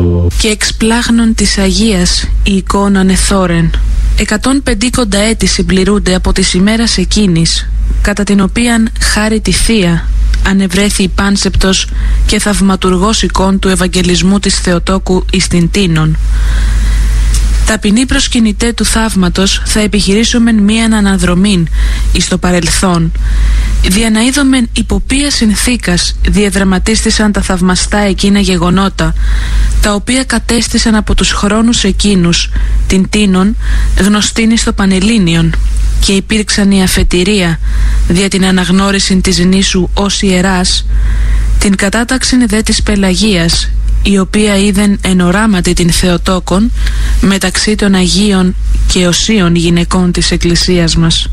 Και εξπλάγνων της Αγίας η εικόνα νεθόρεν. 150 έτη συμπληρούνται από της ημέρας εκείνης, κατά την οποίαν χάρη τη Θεία ανεβρέθη η πάνσεπτος και θαυματουργός εικόν του Ευαγγελισμού της Θεοτόκου εις την Τίνων. Ταπεινή προσκυνητέ του θαύματος θα επιχειρήσομεν μίαν αναδρομήν εις το παρελθόν, δια να είδομεν υπό ποια συνθήκας διαδραματίστησαν τα θαυμαστά εκείνα γεγονότα, τα οποία κατέστησαν από τους χρόνους εκείνους την Τίνων γνωστήν στο Πανελλήνιον, και υπήρξαν η αφετηρία δια την αναγνώριση της νήσου ως ιεράς, την κατάταξην δε της Πελαγίας, η οποία είδεν εν οράματι την Θεοτόκον μεταξύ των Αγίων και οσίων γυναικών της Εκκλησίας μας.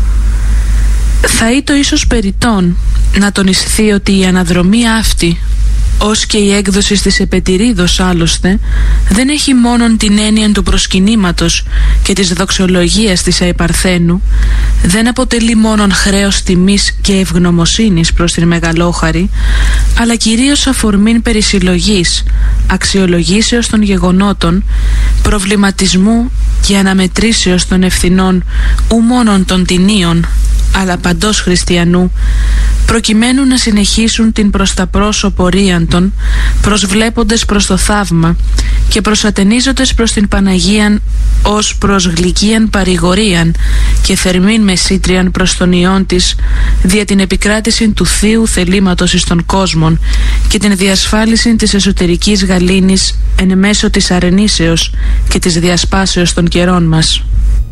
Θα ήτο ίσως περιττόν να τονισθεί ότι η αναδρομή αυτή, ως και η έκδοση της Επετηρίδος άλλωστε, δεν έχει μόνον την έννοια του προσκυνήματος και της δοξολογίας της Αϊπαρθένου, δεν αποτελεί μόνον χρέος τιμής και ευγνωμοσύνης προς την Μεγαλόχαρη, αλλά κυρίως αφορμήν περισυλλογής, αξιολογήσεως των γεγονότων, προβληματισμού και αναμετρήσεως των ευθυνών ου μόνον των τινίων, αλλά παντός χριστιανού, προκειμένου να συνεχίσουν την προς τα πρόσω πορείαν των, προσβλέποντες προς το θαύμα και προσατενίζοντες προς την Παναγίαν ως προς γλυκίαν παρηγορίαν και θερμήν μεσήτριαν προς τον Υιόν της, δια την επικράτηση του Θείου θελήματος εις των κόσμων και την διασφάλιση της εσωτερικής γαλήνης εν μέσω της αρενήσεως και της διασπάσεως των καιρών μας.